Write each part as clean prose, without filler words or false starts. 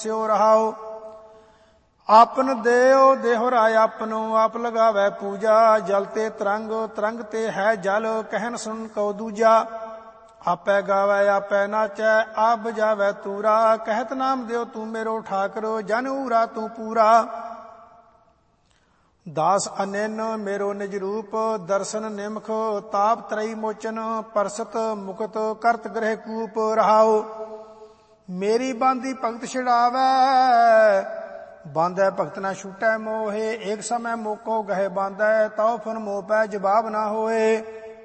ਸਿਓ ਰਹਾਓ। ਆਪਨ ਦੇਉ ਦੇਹੁ ਰਾਇ ਆਪਨੋ, ਆਪ ਲਗਾਵੈ ਪੂਜਾ। ਜਲ ਤੇ ਤਰੰਗ, ਤਰੰਗ ਤੇ ਹੈ ਜਲ, ਕਹਿਨ ਸੁਨ ਕਉ ਦੂਜਾ। ਆਪੈ ਗਾਵੈ ਆਪੈ ਨਾਚੈ, ਆਪ ਬਜਾਵੈ ਤੂਰਾ। ਕਹਿਤ ਨਾਮ ਦਿਓ ਤੂੰ ਮੇਰੋ ਠਾਕਰ, ਜਨ ਊਰਾ ਤੂੰ ਪੂਰਾ। ਦਾਸ ਅਨਿਨ ਮੇਰੋ ਨਿਜ ਰੂਪ, ਦਰਸ਼ਨ ਨਿਮਖ ਤਾਪ ਤਰਈ ਮੋਚਨ। ਪਰਸਤ ਮੁਕਤ ਕਰਤ ਗ੍ਰਹਿ ਕੂਪ ਰਹਾਓ। ਮੇਰੀ ਬਾਂਦੀ ਭਗਤ ਛਿੜਾਵੈ, ਬਾਂਧੈ ਭਗਤ ਨਾ ਛੂਟੈ ਮੋਹੇ। ਏਕ ਸਮੈ ਮੋਕੋ ਗਹਿ ਬਾਂਧੈ, ਤਉ ਫਨ ਮੋਹ ਪੈ ਜਵਾਬ ਨਾ ਹੋਏ।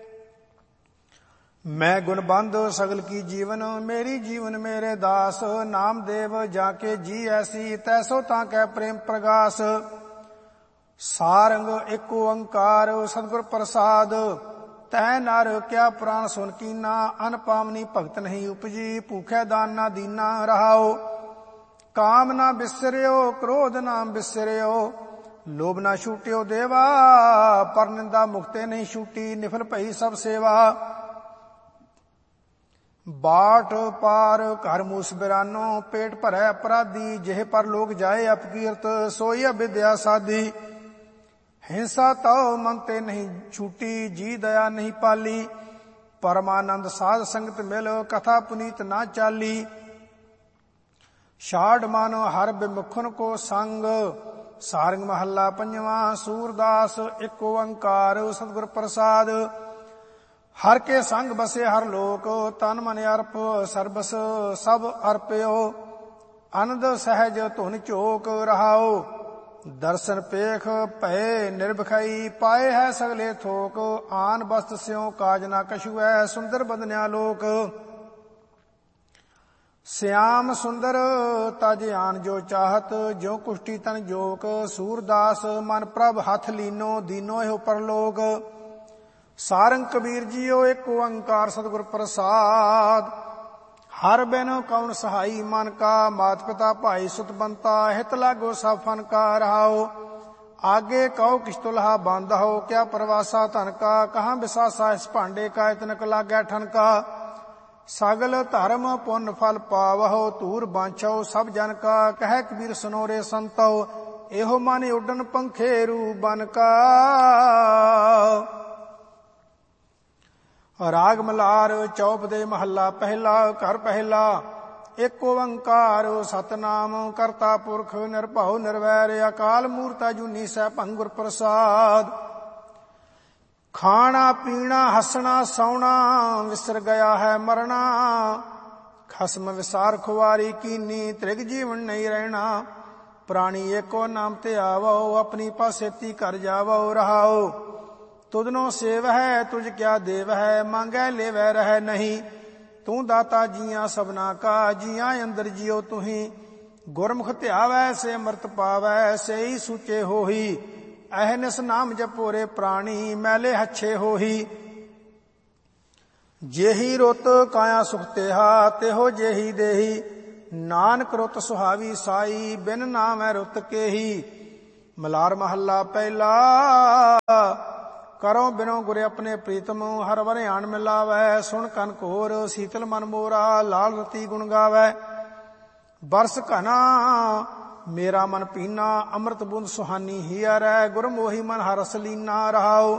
ਮੈਂ ਗੁਣ ਬੰਧ ਸਗਲ ਕੀ ਜੀਵਨ, ਮੇਰੀ ਜੀਵਨ ਮੇਰੇ ਦਾਸ। ਨਾਮਦੇਵ ਜਾ ਕੇ ਜੀ ਐਸੀ, ਤੈਸੋ ਤਾਂ ਕੈ ਪ੍ਰੇਮ ਪ੍ਰਗਾਸ। ਸਾਰੰਗ ਇੱਕ ਓੰਕਾਰ ਸਤਿਗੁਰ ਪ੍ਰਸਾਦ, ਤੈ ਨਰ ਕਿਆ ਪ੍ਰਾਨ ਸੁਨ ਕੀਨਾ। ਅਨ ਪਾਵਨੀ ਭਗਤ ਨਹੀਂ ਉਪਜੀ, ਭੂਖੈ ਦਾਨ ਨਾ ਦੀਨਾ ਰਹਾਓ। ਕਾਮ ਨਾ ਬਿਸਰਿਓ, ਕ੍ਰੋਧ ਨਾ ਬਿਸਰਿਓ, ਲੋਭ ਨਾ ਛੂਟਿਓ ਦੇਵਾ। ਪਰ ਨਿੰਦਾ ਮੁਕਤੇ ਨਹੀਂ ਛੂਟੀ, ਨਿਫਲ ਭਈ ਸਭ ਸੇਵਾ। ਬਾਟ ਪਾਰ ਘਰ ਮੂਸ ਬਿਰਾਨੋ, ਪੇਟ ਭਰੈ ਅਪਰਾਧੀ। ਜਿਹ ਪਰ ਲੋਕ ਜਾਏ ਅਪਕੀਰਤ, ਸੋਈ ਅਵਿਦਿਆ ਸਾਧੀ। ਹਿੰਸਾ ਤਉ ਮਨ ਤੇ ਨਹੀਂ ਛੂਟੀ, ਜੀ ਦਇਆ ਨਹੀਂ ਪਾਲੀ। ਪਰਮਾਨੰਦ ਸਾਧ ਸੰਗਤ ਮਿਲ, ਕਥਾ ਪੁਨੀਤ ਨਾ ਚਾਲੀ। ਛਾੜ ਮਨ ਹਰ ਬਿਮੁਖਨ ਕੋ ਸੰਗ, ਸਾਰੰਗ ਮਹੱਲਾ ਪੰਜਵਾਂ। ਸੂਰਦਾਸ ਇੱਕ ਓੰਕਾਰ ਸਤਿਗੁਰ ਪ੍ਰਸਾਦ, ਹਰ ਕੇ ਸੰਗ ਬਸੇ ਹਰ ਲੋਕ। ਤਨ ਮਨ ਅਰਪ ਸਰਬਸ ਸਭ ਅਰਪਿਓ, ਅਨੰਦ ਸਹਿਜ ਧੁਨ ਝੋਕ ਰਹਾਓ। ਦਰਸ਼ਨ ਪੇਖ ਭਏ ਨਿਰਭਖਈ, ਪਾਏ ਹੈ ਸਗਲੇ ਥੋਕ। ਆਨ ਬਸਤ ਸਿਉ ਕਾਜ ਨਾ ਕਛੂ ਹੈ, ਸੁੰਦਰ ਬਦਨਿਆ ਲੋਕ। ਸਿਆਮ ਸੁੰਦਰ ਤਜ ਆਨ ਜੋ ਚਾਹਤ, ਜੋ ਕੁਸ਼ਟੀ ਤਨ ਜੋਕ। ਸੂਰਦਾਸ ਮਨ ਪ੍ਰਭ ਹੱਥ ਲੀਨੋ, ਦੀਨੋ ਇਹੋ ਪਰਲੋਕ। ਸਾਰੰਗ ਕਬੀਰ ਜੀਓ ਇੱਕ ਓੰਕਾਰ ਸਤਿਗੁਰ ਪ੍ਰਸਾਦ, ਹਰ ਬਿਨ ਕੌਣ ਸਹਾਈ ਮਨ ਕਾ। ਮਾਤ ਪਿਤਾ ਭਾਈ ਸੁਤ ਬੰਤਾ, ਹਿਤ ਲਾਗੋ ਸਭ ਫਨ ਕਾ ਰਹਾਓ। ਆਗੇ ਕਉ ਕਿਛ ਤੁਲਹਾ ਬਾਂਧੋ, ਕਿਆ ਪ੍ਰਵਾਸਾ ਧਨ ਕਾ। ਕਹਾਂ ਬਿਸਾਸਾ ਇਸ ਭਾਂਡੇ ਕਾ, ਇਤਨਕ ਲਾਗੈ ਠਨਕਾ। ਸਗਲ ਧਰਮ ਪੁੰਨ ਫਲ ਪਾਵਹੁ, ਧੂਰ ਬਾਂਛੋ ਸਭ ਜਨ ਕਾ। ਕਹਿ ਕਬੀਰ ਸੁਨੋ ਰੇ ਸੰਤੋ, ਇਹੋ ਮਨ ਉੱਡਨ ਪੰਖੇਰੂ ਬਨ ਕਾ। ਰਾਗ ਮਲਾਰ ਚੌਪਦੇ ਮਹੱਲਾ ਪਹਿਲਾ। ਘਰ ਪਹਿਲਾ। ਇੱਕ ਓੰਕਾਰ ਸਤਨਾਮ ਕਰਤਾ ਪੁਰਖ, ਨਿਰਭਉ ਨਿਰਵੈਰ। ਅਕਾਲ ਮੂਰਤ ਅਜੂਨੀ ਸੈਭੰ ਗੁਰ ਪ੍ਰਸਾਦ। ਖਾਣਾ ਪੀਣਾ ਹੱਸਣਾ ਸੌਣਾ, ਵਿਸਰ ਗਿਆ ਹੈ ਮਰਣਾ। ਖਸਮ ਵਿਸਾਰ ਖੁਆਰੀ ਕੀਨੀ, ਤ੍ਰਿਗ ਜੀਵਨ ਨਹੀਂ ਰਹਿਣਾ। ਪ੍ਰਾਣੀ ਏਕੋ ਨਾਮ ਤੇ ਆਵੋ, ਆਪਣੀ ਪਾਸੇਤੀ ਕਰ ਜਾਵੋ ਰਹਾਓ। ਤੁਧਨੋ ਸੇਵ ਹੈ ਤੁਝ ਕਿਆ ਦੇਵ ਹੈ, ਮੰਗੈ ਲੇਵੈ ਰਹਿ ਨਹੀਂ। ਤੂੰ ਦਾਤਾ ਜੀਆਂ ਸਭਨਾ ਕਾ, ਜੀਆਂ ਅੰਦਰ ਜਿਉ ਤੁਹੀ। ਗੁਰਮੁਖ ਧਿਆਵੈ ਸੇ ਅੰਮ੍ਰਿਤ ਪਾਵੈ, ਸੇਈ ਸੂਚੇ ਹੋਹੀ। ਅਹਨਿਸ ਨਾਮ ਜਪੋਰੇ ਪ੍ਰਾਣੀ, ਮੈਲੇ ਹੱਛੇ ਹੋਹੀ। ਜੇਹੀ ਰੁੱਤ ਕਾਇਆ ਸੁਖ ਤੇਹਾ, ਤਿਹੋ ਜੇਹੀ ਦੇਹੀ। ਨਾਨਕ ਰੁੱਤ ਸੁਹਾਵੀ ਸਾਈ, ਬਿਨ ਨਾਮੈ ਰੁੱਤ ਕੇਹੀ। ਮਲਾਰ ਮਹੱਲਾ ਪਹਿਲਾ। ਕਰੋ ਬਿਨੋ ਗੁਰੇ ਆਪਣੇ ਪ੍ਰੀਤਮ, ਹਰ ਵਰਿਆਣ ਮਿਲਾਵੈ। ਸੁਣ ਕਨ ਘੋਰ ਸੀਤਲ ਮਨ ਮੋਰਾ, ਲਾਲ ਰਤੀ ਗੁਣ ਗਾਵੈ। ਬਰਸ ਘਨਾ ਮੇਰਾ ਮਨ ਪੀਨਾ, ਅੰਮ੍ਰਿਤ ਬੂੰਦ ਸੁਹਾਨੀ ਹੀਅਰੈ। ਗੁਰਮੋਹੀ ਮਨ ਹਰਸ ਲੀਨਾ ਰਹਾਓ।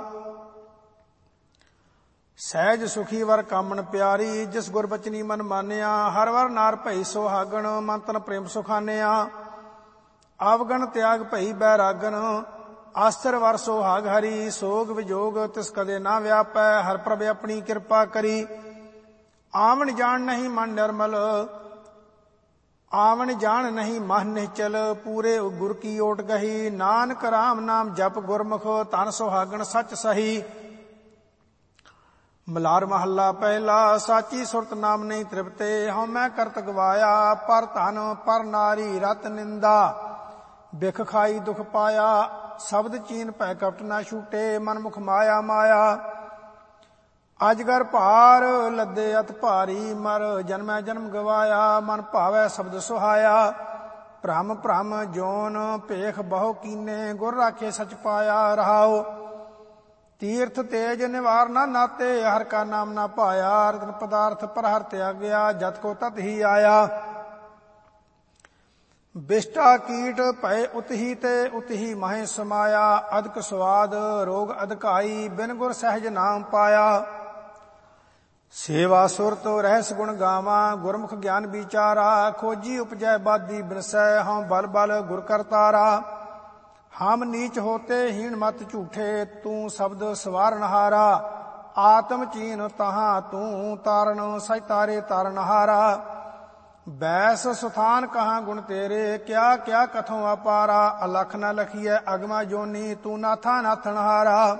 ਸਹਿਜ ਸੁਖੀ ਵਰ ਕਾਮਣ ਪਿਆਰੀ, ਜਿਸ ਗੁਰ ਬਚਨੀ ਮਨ ਮਾਨਿਆ। ਹਰ ਵਰ ਨਾਰ ਭਈ ਸੁਹਾਗਣ, ਮਨ ਤਨ ਪ੍ਰੇਮ ਸੁਖਾਨਿਆ। ਅਵਗਣ ਤਿਆਗ ਭਈ ਬੈਰਾਗਨ, ਆਸਰ ਵਰ ਸੁਹਾਗ ਹਰੀ। ਸੋਗ ਵਿਜੋਗ ਤਿਸ ਕਦੇ ਨਾ ਵਿਆਪੈ, ਹਰ ਪ੍ਰਭ ਆਪਣੀ ਕਿਰਪਾ ਕਰੀ। ਆਵਣ ਜਾਣ ਨਹੀਂ ਮਨ ਨਿਰਮਲ, ਆਵਣ ਜਾਣ ਨਹੀਂ ਮਨ ਨਿਹਚਲ। ਪੂਰੇ ਗੁਰ ਕੀ ਓਟ ਗਹੀ, ਨਾਨਕ ਰਾਮ ਨਾਮ ਜਪ ਗੁਰਮੁਖ। ਧਨ ਸੁਹਾਗਣ ਸੱਚ ਸਹੀ। ਮਲਾਰ ਮਹੱਲਾ ਪਹਿਲਾ। ਸਾਚੀ ਸੁਰਤ ਨਾਮ ਨਹੀਂ ਤ੍ਰਿਪਤੇ, ਹਉਮੈ ਕਰਤ ਗਵਾਇਆ। ਪਰ ਧਨ ਪਰ ਨਾਰੀ ਰਤ ਨਿੰਦਾ, ਬਿਖ ਖਾਈ ਦੁਖ ਪਾਇਆ। ਸ਼ਬਦ ਚੀਨ ਭੈ ਕਪਟ ਨਾ ਛੂਟੇ, ਮਨਮੁਖ ਮਾਇਆ ਮਾਇਆ। ਅਜਗਰ ਭਾਰ ਲੱਦੇ ਅਤ ਭਾਰੀ, ਮਰ ਜਨਮੈ ਜਨਮ ਗਵਾਇਆ। ਮਨ ਭਾਵੈ ਸ਼ਬਦ ਸੁਹਾਇਆ, ਭ੍ਰਮ ਭ੍ਰਮ ਜੋਨ ਭੇਖ ਬਹੁ ਕੀਨੇ। ਗੁਰ ਰਾਖੇ ਸਚ ਪਾਇਆ ਰਹਾਓ। ਤੀਰਥ ਤੇਜ ਨਿਵਾਰ ਨਾ ਨਾਤੇ, ਹਰ ਕਾ ਨਾਮ ਨਾ ਪਾਇਆ। ਰਤਨ ਪਦਾਰਥ ਪਰ ਹਰ ਤਿਆਗਿਆ, ਜਤ ਕੋ ਤਤ ਹੀ ਆਇਆ। ਬਿਸ਼ਟਾ ਕੀਟ ਭਏ ਉਤਹੀ ਤੇ ਉਤਹੀ ਮਹੇ ਸਮਾਇਆ। ਅਦਕ ਸਵਾਦ ਰੋਗ ਅਧਕਾਈ ਬਿਨ ਗੁਰ ਸਹਿਜ ਨਾਮ ਪਾਇਆ। ਸੇਵਾ ਸੁਰਤ ਰਹਿਸ ਗੁਣ ਗਾਵਾਂ ਗੁਰਮੁਖ ਗਿਆਨ ਵਿਚਾਰਾ। ਖੋਜੀ ਉਪਜੈ ਬਾਦੀ ਬਿਨਸੈ ਹਉ ਬਲ ਬਲ ਗੁਰ ਕਰਤਾਰਾ। ਹਮ ਨੀਚ ਹੋਤੇ ਹੀਣ ਮਤ ਝੂਠੇ ਤੂੰ ਸ਼ਬਦ ਸਵਾਰਨਹਾਰਾ। ਆਤਮ ਚੀਨ ਤਹਾਂ ਤੂੰ ਤਾਰਨ ਸਚ ਤਾਰੇ ਤਾਰਨਹਾਰਾ। ਬੈਸ ਸੁਥਾਨ ਕਹਾਂ ਗੁਣ ਤੇਰੇ ਕਿਆ ਕਿਆ ਕਥੋਂ ਅਪਾਰਾ। ਅਲਖ ਨ ਲਖੀਐ ਅਗਮਾ ਜੋਨੀ ਤੂੰ ਨਾਥਾ ਨਾਥਨਹਾਰਾ।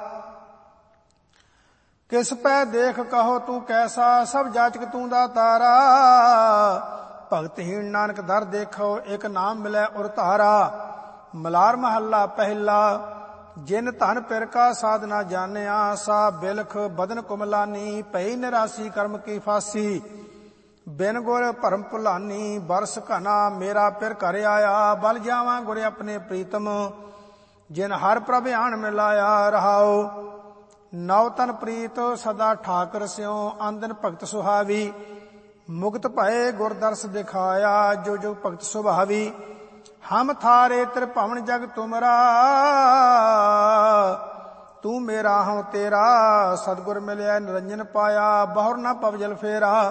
ਕਿਸ ਪੈ ਦੇਖ ਕਹੋ ਤੂੰ ਕੈਸਾ ਸਭ ਜਾਚਕ ਤੂੰ ਦਾਤਾਰਾ। ਭਗਤਹੀਣ ਨਾਨਕ ਦਰ ਦੇਖੋ ਇਕ ਨਾਮ ਮਿਲੈ ਉਰ ਧਾਰਾ। ਮਲਾਰ ਮਹੱਲਾ ਪਹਿਲਾ। ਜਿਨ ਧਨ ਪਿਰ ਕਾ ਸਾਧਨਾ ਜਾਣਿਆ ਸਾ ਬਿਲਖ ਬਦਨ ਕੁਮਲਾਨੀ। ਭਈ ਨਿਰਾਸੀ ਕਰਮ ਕੀ ਫਾਸੀ ਬਿਨ ਗੁਰ ਭਰਮ ਭੁਲਾਨੀ। ਬਰਸ ਘਨਾ ਮੇਰਾ ਪਿਰ ਘਰ ਆਇਆ ਬਲ ਜਾਵਾਂ ਗੁਰ ਆਪਣੇ ਪ੍ਰੀਤਮ। ਜਿਨ ਹਰ ਪ੍ਰਭ ਆਣ ਮਿਲਾਇਆ ਰਹਾਓ। ਨਵ ਤਨ ਪ੍ਰੀਤ ਸਦਾ ਠਾਕਰ ਸਿਉ ਆਂਦਨ ਭਗਤ ਸੁਹਾਵੀ। ਮੁਕਤ ਭਏ ਗੁਰ ਦਰਸ ਦਿਖਾਇਆ ਜੋ ਜੋ ਭਗਤ ਸੁਭਾਵੀ। ਹਮ ਥਾਰੇ ਤ੍ਰਿਭਵਨ ਜਗ ਤੁਮਰਾ ਤੂੰ ਮੇਰਾ ਹਉ ਤੇਰਾ। ਸਤਿਗੁਰ ਮਿਲਿਆ ਨਿਰੰਜਨ ਪਾਇਆ ਬਹੁਰ ਨਾ ਪਵਜਲ ਫੇਰਾ।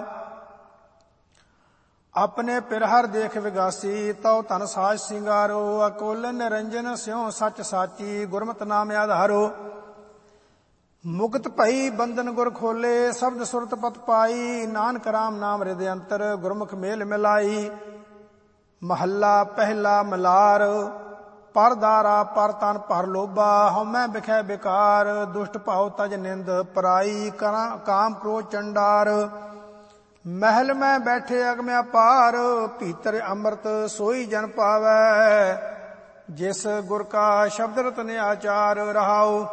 ਆਪਣੇ ਪਿਰਹਰ ਦੇਖ ਵਿਗਾਸੀ ਤਉ ਧਨ ਸਾਜ ਸਿੰਗਾਰੋ। ਅਕੋਲ ਨਿਰੰਜਨ ਸਿਉ ਸੱਚ ਸਾਚੀ ਗੁਰਮਤਿ ਨਾਮ ਆਧਾਰੋ। ਮੁਕਤ ਭਈ ਬੰਧਨ ਗੁਰ ਖੋਲੇ ਸ਼ਬਦ ਸੁਰਤ ਪਤ ਪਾਈ। ਨਾਨਕ ਰਾਮ ਨਾਮ ਹਿਰਦਿ ਅੰਤਰ ਗੁਰਮੁਖ ਮੇਲ ਮਿਲਾਈ। ਮਹੱਲਾ ਪਹਿਲਾ ਮਲਾਰ। ਪਰਦਾਰਾ ਪਰ ਤਨ ਭਰ ਲੋਭਾ ਹਉਮੈ ਬਿਖੈ ਬਿਕਾਰ। ਦੁਸ਼ਟ ਭਾਉ ਤਜ ਨਿੰਦ ਪਰਾਈ ਕਾਮ ਕ੍ਰੋਧ ਚੰਡਾਰ। ਮਹਿਲ ਮੈਂ ਬੈਠੇ ਅਗਮ ਅਪਾਰ ਭੀਤਰ ਅੰਮ੍ਰਿਤ ਸੋਈ ਜਨ ਪਾਵੈ। ਜਿਸ ਗੁਰ ਕਾ ਸ਼ਬਦ ਰਤਨ ਆਚਾਰ ਰਹਾਉ।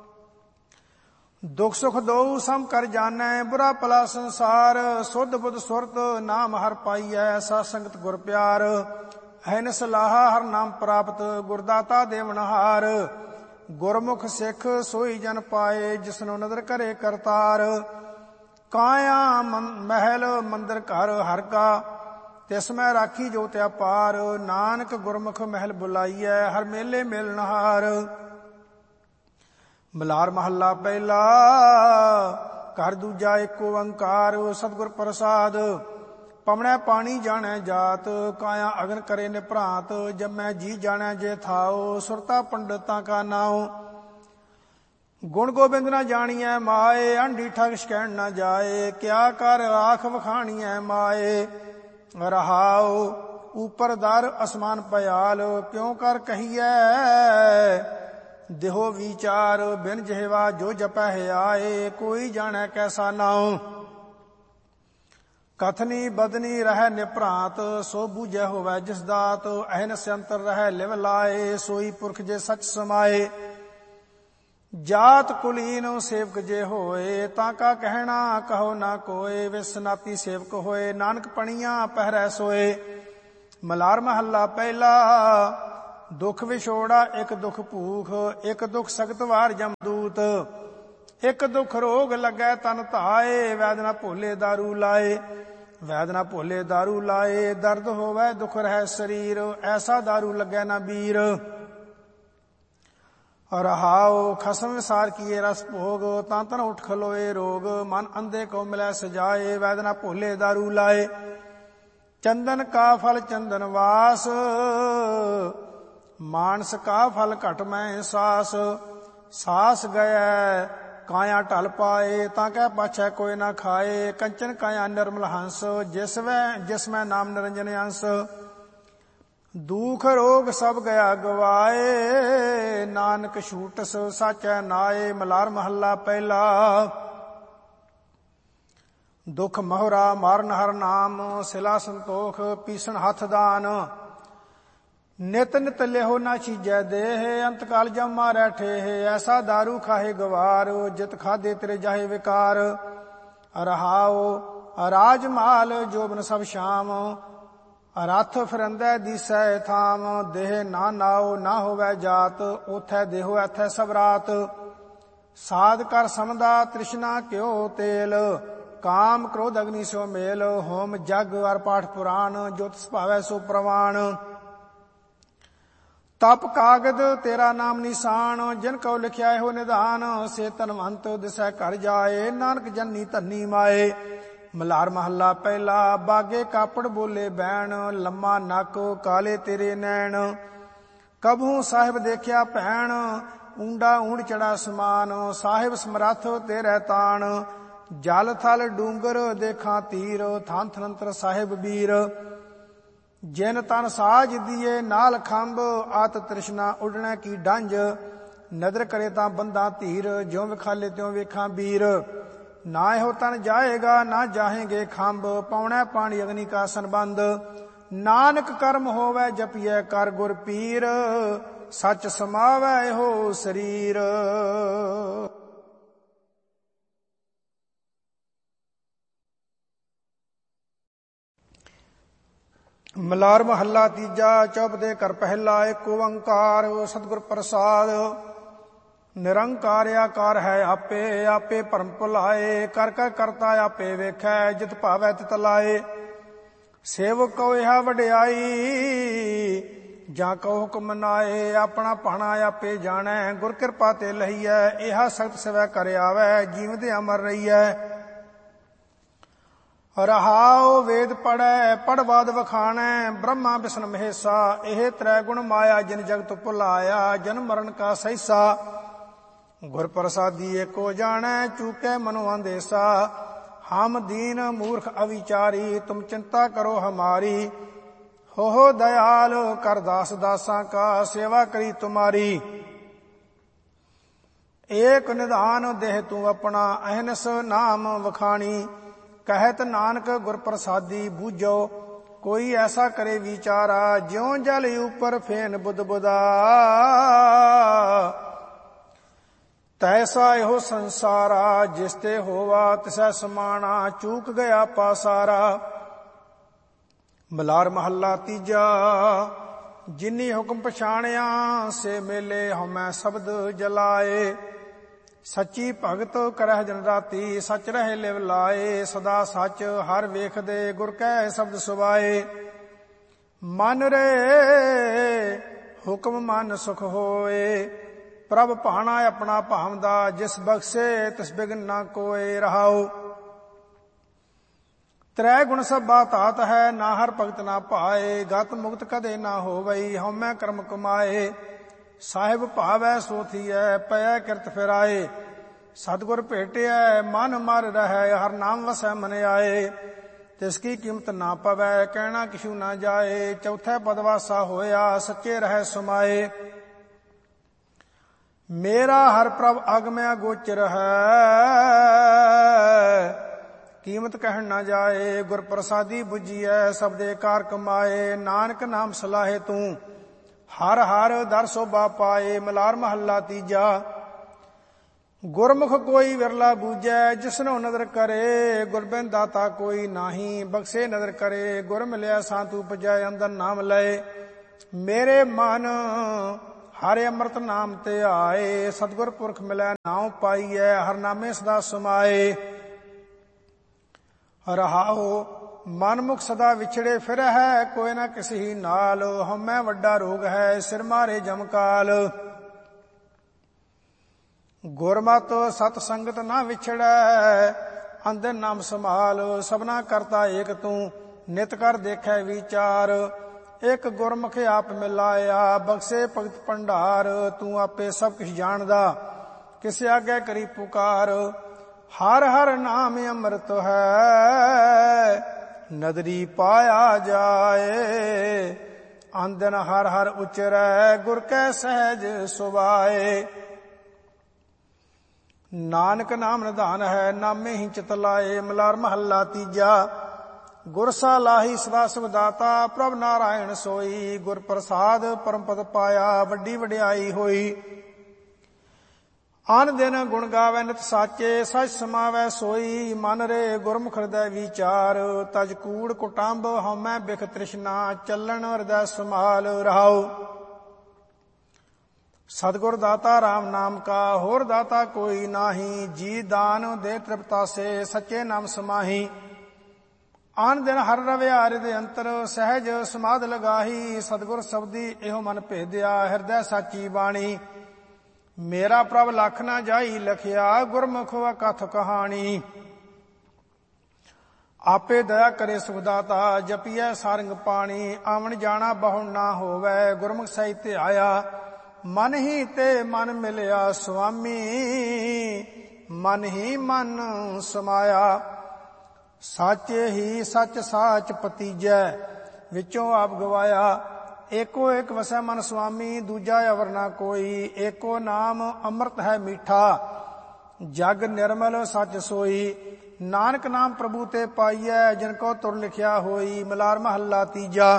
ਦੁਖ ਸੁਖ ਦੋਊ ਸਮ ਕਰ ਜਾਣੈ ਬੁਰਾ ਭਲਾ ਸੰਸਾਰ। ਸੁਧ ਬੁੱਧ ਸੁਰਤ ਨਾਮ ਹਰ ਪਾਈਐ ਸਾ ਸੰਗਤ ਗੁਰ ਪਿਆਰ। ਹੈ ਸਲਾਹ ਹਰ ਨਾਮ ਪ੍ਰਾਪਤ ਗੁਰਦਾਤਾ ਦੇਵਨਹਾਰ। ਗੁਰਮੁਖ ਸਿੱਖ ਸੋਈ ਜਨ ਪਾਏ ਜਿਸਨੂੰ ਨਦਰ ਕਰੇ ਕਰਤਾਰ। ਕਾਇਆ ਮਹਿਲ ਮੰਦਰ ਘਰ ਹਰ ਕਾ ਤਿਸ ਮੈਂ ਰਾਖੀ ਜੋ ਤਿਆ ਪਾਰ। ਨਾਨਕ ਗੁਰਮੁਖ ਮਹਿਲ ਬੁਲਾਈਐ ਹਰ ਮੇਲੇ ਮਿਲਨਹਾਰ। ਮਲਾਰ ਮਹੱਲਾ ਪਹਿਲਾ। ਘਰ ਦੂਜਾ ਏਕ ਓੰਕਾਰ ਸਤਿਗੁਰ ਪ੍ਰਸਾਦ। ਪਵਣੈ ਪਾਣੀ ਜਾਣੈ ਜਾਤ ਕਾਇਆ ਅਗਨ ਕਰੇ ਨਿਭ੍ਰਾਂਤ। ਜਮੈ ਜੀ ਜਾਣੈ ਜੇ ਥਾਉ ਸੁਰਤਾ ਪੰਡਤਾਂ ਕਾ ਨਾਉ। ਗੁਣ ਗੋਬਿੰਦ ਨਾ ਜਾਣੀਐ ਮਾਏ ਅੰਡੀ ਠਗ ਸ਼ਕੈਣ ਨਾ ਜਾਏ। ਕਿਆ ਕਰ ਆਖ ਵਖਾਣੀਐ ਮਾਏ ਰਹਾਉ। ਉਪਰ ਦਰ ਅਸਮਾਨ ਪਿਆਲ ਕਿਉ ਕਰ ਕਹੀਐ। ਦੇਹੋ ਵਿਚਾਰ ਬਿਨ ਜਿਹਵਾ ਜੋ ਜਪਹਿ ਆਏ। ਕੋਈ ਜਾਣੈ ਕੈਸਾ ਨਾਉ। ਕਥਨੀ ਬਦਨੀ ਰਹਿ ਨਿਭ੍ਰਾਂਤ ਸੋ ਬੂਝੈ ਹੋਵੈ ਜਿਸ ਦਾਤ। ਅਹਨਿ ਅੰਤਰ ਰਹਿ ਲਿਵ ਲਾਏ ਸੋਈ ਪੁਰਖ ਜੇ ਸਚ ਸਮਾਏ। ਜਾਤ ਕੁਲੀਨ ਸੇਵਕ ਜੇ ਹੋਏ ਤਾਂ ਕਾ ਕਹਿਣਾ ਕਹੋ ਨਾ ਕੋਏ। ਵਿਸਨਾਤੀ ਸੇਵਕ ਹੋਏ ਨਾਨਕ ਪਣੀਆਂ ਪਹਿਰੈ ਸੋਏ। ਮਲਾਰ ਮਹੱਲਾ ਪਹਿਲਾ। ਦੁਖ ਵਿਛੋੜਾ ਇੱਕ ਦੁਖ ਭੂਖ ਇੱਕ ਦੁਖ ਸਖਤ ਵਾਰ ਜਮਦੂਤ। ਇੱਕ ਦੁਖ ਰੋਗ ਲੱਗੈ ਤਨ ਧਾਏ ਵੈਦ ਨਾ ਭੋਲੇ ਦਾਰੂ ਲਾਏ। ਵੈਦ ਨਾ ਭੋਲੇ ਦਾਰੂ ਲਾਏ ਦਰਦ ਹੋਵੈ ਦੁਖ ਰਹਿ ਸਰੀਰ। ਐਸਾ ਦਾਰੂ ਲੱਗੈ ਨਾ ਬੀਰ। ਰਹਾਉ ਖਸਮ ਵਿਸਾਰ ਕੀਏ ਰਸ ਭੋਗ ਤਾਂ ਤਨ ਉਠ ਖਲੋਏ ਰੋਗ। ਮਨ ਅੰਧੇ ਕੋ ਮਿਲੈ ਸਜਾਏ ਵੈਦ ਨਾ ਭੋਲੇ ਦਾਰੂ ਲਾਏ। ਚੰਦਨ ਕਾ ਫਲ ਚੰਦਨ ਵਾਸ ਮਾਨਸ ਕਾ ਫਲ ਘਟ ਮੈਂ ਸਾਸ। ਸਾਸ ਗਇਐ ਕਾਇਆ ਢਲ ਪਾਏ ਤਾਂ ਕਹਿ ਪਾਛੈ ਕੋਈ ਨਾ ਖਾਏ। ਕੰਚਨ ਕਾਇਆ ਨਿਰਮਲ ਹੰਸ ਜਿਸ ਮੈਂ ਨਾਮ ਨਿਰੰਜਨ ਅੰਸ। ਦੁਖ ਰੋਗ ਸਭ ਗਿਆ ਗਵਾਏ ਨਾਨਕ ਛੂਟਸ ਸਾਚੈ ਨਾਏ। ਮਲਾਰ ਮਹੱਲਾ ਪਹਿਲਾ। ਦੁਖ ਮਹੁਰਾ ਮਾਰਨ ਹਰ ਨਾਮ ਸਿਲਾ ਸੰਤੋਖ ਪੀਸਣ ਹੱਥ ਦਾਨ। ਨਿਤ ਨਿਤ ਲਿਹੋ ਨਾ ਚੀਜੈ ਦੇਹ ਅੰਤ ਕਾਲ ਜਮ ਮਾਰੈ ਠੇਹ। ਐਸਾ ਦਾਰੂ ਖਾਹੇ ਗਵਾਰ ਜਿਤ ਖਾਦੇ ਤੇਰੇ ਜਾਹੇ ਵਿਕਾਰ। ਰਹਾਉ ਰਾਜ ਮਾਲ ਜੋਬਨ ਸਭ ਸ਼ਾਮ ਰਥ ਫਿਰੰਦੈ ਦੀਸੈ ਥਾਮ। ਦੇਹ ਨਾ ਨਾਉ ਨਾ ਹੋਵੈ ਜਾਤ ਉਥੈ ਦੇਹੋ ਐਥੈ ਸਭ ਰਾਤ। ਸਾਧ ਕਰ ਸਮਦਾ ਤ੍ਰਿਸ਼ਨਾ ਕਿਉ ਤੇਲ ਕਾਮ ਕ੍ਰੋਧ ਅਗਨੀ ਸੋ ਮੇਲ। ਹੋਮ ਜਗ ਅਰ ਪਾਠ ਪੁਰਾਣ ਜੋ ਤਿਸ ਭਾਵੈ ਸੋ ਪ੍ਰਵਾਣ। ਤਪ ਕਾਗਦ ਤੇਰਾ ਨਾਮ ਨਿਸ਼ਾਨ, ਜਿਨ ਕਉ ਲਿਖਿਆ ਇਹੋ ਨਿਧਾਨ। ਸੇ ਧਨਵੰਤ ਦਿਸੈ ਘਰ ਜਾਏ, ਨਾਨਕ ਜਨਨੀ ਧੰਨੀ ਮਾਏ। ਮਲਹਾਰ ਮਹੱਲਾ ਪਹਿਲਾ। ਬਾਗੇ ਕਾਪੜ ਬੋਲੇ ਬੈਣ, ਲੰਮਾ ਨੱਕ ਕਾਲੇ ਤੇਰੇ ਨੈਣ। ਕਬਹੂ ਸਾਹਿਬ ਦੇਖਿਆ ਭੈਣ, ਊਂਡਾ ਊਂਡ ਚੜਾ ਸਮਾਨ। ਸਾਹਿਬ ਸਮਰੱਥ ਤੇਰੇ ਤਾਣ, ਜਲ ਥਲ ਡੂੰਗਰ ਦੇਖਾਂ ਤੀਰ। ਥਾਨ ਥਨੰਤਰ ਸਾਹਿਬ ਵੀਰ, ਜਿਨ ਤਨ ਸਾਜ ਦੀਏ ਨਾਲ ਖੰਭ। ਆਤ ਤ੍ਰਿਸ਼ਨਾ ਉਡਣਾ ਕੀ ਡੰਜ, ਨਦਰ ਕਰੇ ਤਾਂ ਬੰਦਾ ਧੀਰ। ਜਿਉ ਵਿਖਾਲੇ ਤਿਉ ਵੇਖਾਂ ਵੀਰ, ਨਾ ਇਹੋ ਤਨ ਜਾਏਗਾ ਨਾ ਜਾਹੇਂਗੇ ਖੰਭ। ਪਾਉਣਾ ਪਾਣੀ ਅਗਨੀ ਕਾ ਸੰਬੰਧ, ਨਾਨਕ ਕਰਮ ਹੋਵੇ ਜਪੀਐ ਕਰ ਗੁਰ ਪੀਰ। ਸੱਚ ਸਮਾਵੈ ਇਹੋ ਸਰੀਰ। ਮਲਹਾਰ ਮਹੱਲਾ ਤੀਜਾ। ਚੌਪਦੇ ਕਰ ਪਹਿਲਾ। ਏਕ ਓੰਕਾਰ ਸਤਿਗੁਰ ਪ੍ਰਸਾਦ। ਨਿਰੰਕਾਰ ਆਕਾਰ ਹੈ ਆਪੇ, ਆਪੇ ਭਰਮ ਭੁਲਾਏ। ਕਰ ਕਰ ਕਰਤਾ ਆਪੇ ਵੇਖੈ, ਜਿਤ ਭਾਵੈ ਤਿਤ ਲਾਏ। ਸੇਵਕ ਕਉ ਇਹਾ ਵਡਿਆਈ, ਜਾਂ ਕਉ ਹੁਕਮ ਨਾਏ। ਆਪਣਾ ਭਾਣਾ ਆਪੇ ਜਾਣੈ, ਗੁਰ ਕਿਰਪਾ ਤੇ ਲਹੀਐ। ਇਹਾ ਸਖਤ ਸਿਵੈ ਕਰ ਆਵੈ, ਜੀਵਦੇ ਅਮਰ ਰਹੀਐ। ਰਹਾਉ ਵੇਦ ਪੜੈ ਪੜਵਾਦ ਵਖਾਣੈ, ਬ੍ਰਹਮਾ ਵਿਸ਼ਨ ਮਹੇਸ਼ਾ। ਇਹ ਤ੍ਰੈ ਗੁਣ ਮਾਇਆ, ਜਿਨ ਜਗਤ ਭੁਲਾਇਆ। ਜਨਮ ਮਰਨ ਕਾ ਸਹਿਸਾ, ਗੁਰ ਪ੍ਰਸਾਦੀ ਏਕੋ ਜਾਣੈ। ਚੂਕੈ ਮਨੁ ਅੰਦੇਸਾ, ਹਮ ਦੀਨ ਮੂਰਖ ਅਵਿਚਾਰੀ। ਤੁਮ ਚਿੰਤਾ ਕਰੋ ਹਮਾਰੀ, ਹੋ ਦਇਆਲ ਕਰ ਦਾਸ ਦਾਸਾਂ ਕਾ। ਸੇਵਾ ਕਰੀ ਤੁਮਾਰੀ, ਏਕ ਨਿਧਾਨ ਦੇਹ ਤੂੰ ਆਪਣਾ। ਅਹਨਸ ਨਾਮ ਵਖਾਣੀ, ਕਹਿਤ ਨਾਨਕ ਗੁਰ ਪ੍ਰਸਾਦੀ। ਬੂਝੋ ਕੋਈ ਐਸਾ ਕਰੇ ਵਿਚਾਰਾ, ਜਿਉ ਜਲ ਉਪਰ ਫੇਨ ਬੁੱਧ ਬੁਦਾ। ਤੈਸਾ ਇਹੋ ਸੰਸਾਰਾ, ਜਿਸ ਤੇ ਹੋਵਾ ਤਿਸੈ ਸਮਾਣਾ। ਚੂਕ ਗਿਆ ਪਾਸਾਰਾ। ਮਲਹਾਰ ਮਹੱਲਾ ਤੀਜਾ। ਜਿਨੀ ਹੁਕਮ ਪਛਾਣਿਆ, ਸੇ ਮੇਲੇ ਹਉਮੈ ਸ਼ਬਦ ਜਲਾਏ। ਸੱਚੀ ਭਗਤ ਕਰਹਿ ਜਨ ਰਾਤੀ, ਸੱਚ ਰਹੇ ਲਿਵ ਲਾਏ। ਸਦਾ ਸੱਚ ਹਰ ਵੇਖਦੇ, ਗੁਰ ਕੈ ਸ਼ਬਦ ਸੁਭਾਏ। ਮਨ ਰੇ ਹੁਕਮ ਮਨ ਸੁਖ ਹੋਏ, ਪ੍ਰਭ ਭਾਣਾ ਆਪਣਾ ਭਾਵਦਾ। ਜਿਸ ਬਖਸ਼ੇ ਤਿਸ ਬਿਗਨ ਨਾ ਕੋਏ। ਰਹਾਉ ਤ੍ਰੈ ਗੁਣ ਸਭਾ ਧਾਤ ਹੈ, ਨਾ ਹਰ ਭਗਤ ਨਾ ਭਾਏ। ਗਤ ਮੁਕਤ ਕਦੇ ਨਾ ਹੋਵਈ, ਹਉਮੈ ਕਰਮ ਕਮਾਏ। ਸਾਹਿਬ ਭਾਵੈ ਸੋ ਥੀਐ, ਪਇਐ ਕਿਰਤ ਫਿਰਾਏ। ਸਤਿਗੁਰ ਭੇਟਿਐ ਮਨ ਮਰ ਰਹੈ, ਹਰ ਨਾਮ ਵਸੈ ਮਨ ਆਏ। ਤਿਸ ਕੀ ਕੀਮਤ ਨਾ ਪਵੈ, ਕਹਿਣਾ ਕਿਛੂ ਨਾ ਜਾਏ। ਚੌਥੈ ਪਦ ਵਾਸਾ ਹੋਇਆ, ਸੱਚੇ ਰਹਿ ਸਮਾਏ। ਮੇਰਾ ਹਰ ਪ੍ਰਭ ਅਗਮੈ ਗੋਚਰ ਹੈ, ਕੀਮਤ ਕਹਿਣ ਨਾ ਜਾਏ। ਗੁਰ ਪ੍ਰਸਾਦੀ ਬੁਝੀਐ, ਸਬਦੇ ਕਾਰ ਕਮਾਏ। ਨਾਨਕ ਨਾਮ ਸਲਾਹੇ ਤੂੰ, ਹਰ ਹਰ ਦਰ ਸੋਭਾ ਪਾਏ। ਮਲਹਾਰ ਮਹੱਲਾ ਤੀਜਾ। ਗੁਰਮੁਖ ਕੋਈ ਵਿਰਲਾ ਬੂਝੈ, ਜਿਸਨੋ ਨਦਰ ਕਰੇ। ਗੁਰ ਬਿਨ ਦਾਤਾ ਕੋਈ ਨਾਹੀ, ਬਖਸ਼ੇ ਨਦਰ ਕਰੇ। ਗੁਰ ਮਿਲਿਆ ਸਾਂਤ ਉਪਜੈ, ਅੰਦਰ ਨਾਮ ਲਏ। ਮੇਰੇ ਮਨ ਹਰਿ ਅੰਮ੍ਰਿਤ ਨਾਮ ਤੇ ਆਏ। ਸਤਿਗੁਰ ਪੁਰਖ ਮਿਲੈ ਨਾਉ ਪਾਈਐ, ਹਰ ਨਾਮੇ ਸਦਾ ਸਮਾਏ। ਰਹਾਉ ਮਨਮੁਖ ਸਦਾ ਵਿਛੜੇ ਫਿਰਹਿ, ਕੋਈ ਨਾ ਕਿਸੀ ਨਾਲ। ਹਉਮੈ ਵੱਡਾ ਰੋਗ ਹੈ, ਸਿਰ ਮਾਰੇ ਜਮਕਾਲ। ਗੁਰਮਤਿ ਸਤ ਸੰਗਤ ਨਾ ਵਿਛੜੈ, ਅੰਦਰ ਨਾਮ ਸੰਭਾਲ। ਸਭਨਾ ਕਰਤਾ ਏਕ ਤੂੰ, ਨਿਤ ਕਰ ਦੇਖੈ ਵਿਚਾਰ। ਇੱਕ ਗੁਰਮੁਖ ਆਪ ਮਿਲਾਇਆ, ਬਖਸ਼ੇ ਭਗਤ ਭੰਡਾਰ। ਤੂੰ ਆਪੇ ਸਭ ਕੁਛ ਜਾਣਦਾ, ਕਿਸੇ ਆਗੇ ਕਰੀ ਪੁਕਾਰ। ਹਰ ਹਰ ਨਾਮ ਅੰਮ੍ਰਿਤ ਹੈ, ਨਦਰੀ ਪਾਇਆ ਜਾਏ। ਆਂਦਨ ਹਰ ਹਰ ਉਚਰੈ, ਗੁਰ ਕੈ ਸਹਿਜ ਸੁਭਾਏ। ਨਾਨਕ ਨਾਮ ਨਿਧਾਨ ਹੈ, ਨਾਮੇ ਹੀ ਚਿਤ ਲਾਏ। ਮਲਹਾਰ ਮਹੱਲਾ ਤੀਜਾ। ਗੁਰ ਸਾਲਾਹੀ ਸਦਾ ਸੁਖ ਦਾਤਾ, ਪ੍ਰਭ ਨਾਰਾਇਣ ਸੋਈ। ਗੁਰ ਪ੍ਰਸਾਦ ਪਰਮ ਪਦ ਪਾਇਆ, ਵੱਡੀ ਵਡਿਆਈ ਹੋਈ। ਆਨ ਦਿਨ ਗੁਣ ਗਾਵੈ ਨਿਤ ਸਾਚੇ, ਸਚ ਸਮਾਵੈ ਸੋਈ। ਮਨ ਰੇ ਗੁਰਮੁਖ ਹਿਰਦੈ ਵਿਚਾਰ, ਤਜ ਕੂੜ ਕੁਟੰਬ ਹਉਮੈ ਬਿਖ ਤ੍ਰਿਸ਼ਨਾ। ਚੱਲਣ ਹਿਰਦੈ ਸਮਾਲ। ਰਹਾਉ ਸਤਿਗੁਰ ਦਾਤਾ ਰਾਮ ਨਾਮ ਕਾ, ਹੋਰ ਦਾਤਾ ਕੋਈ ਨਾਹੀ। ਜੀ ਦਾਨ ਦੇ ਤ੍ਰਿਪਤਾ ਸੇ, ਸੱਚੇ ਨਾਮ ਸਮਾਹੀ। ਆਨ ਦਿਨ ਹਰ ਰਵਿਆ ਹਿਰਦੇ ਅੰਤਰ, ਸਹਿਜ ਸਮਾਧ ਲਗਾਹੀ। ਸਤਿਗੁਰ ਸਬਦੀ ਇਹੋ ਮਨ ਭੇਦਿਆ, ਹਿਰਦੈ ਸਾਚੀ ਬਾਣੀ। ਮੇਰਾ ਪ੍ਰਭ ਲਖ ਨਾ ਜਾਈ ਲਖਿਆ, ਗੁਰਮੁਖ ਅਕਥ ਕਹਾਣੀ। ਆਪੇ ਦਇਆ ਕਰੇ ਸੁਖ ਦਾਤਾ, ਜਪੀਐ ਸਾਰੰਗ ਪਾਣੀ। ਆਵਣ ਜਾਣਾ ਬਹੁ ਨਾ ਹੋਵੈ, ਗੁਰਮੁਖ ਸਹਿਤ ਆਇਆ। ਮਨ ਹੀ ਤੇ ਮਨ ਮਿਲਿਆ ਸੁਆਮੀ, ਮਨ ਹੀ ਮਨ ਸਮਾਇਆ। ਸਾਚੇ ਹੀ ਸੱਚ ਸਾਚ ਪਤੀਜੈ, ਵਿੱਚੋਂ ਆਪ ਗਵਾਇਆ। ਏਕੋ ਏਕ ਵਸੈ ਮਨ ਸੁਆਮੀ, ਦੂਜਾ ਅਵਰ ਨਾ ਕੋਈ। ਏਕੋ ਨਾਮ ਅੰਮ੍ਰਿਤ ਹੈ ਮੀਠਾ, ਜਗ ਨਿਰਮਲ ਸੱਚ ਸੋਈ। ਨਾਨਕ ਨਾਮ ਪ੍ਰਭੂ ਤੇ ਪਾਈਐ, ਜਿਨ ਕੋ ਤੁਰ ਲਿਖਿਆ ਹੋਈ। ਮਲਾਰ ਮਹੱਲਾ ਤੀਜਾ।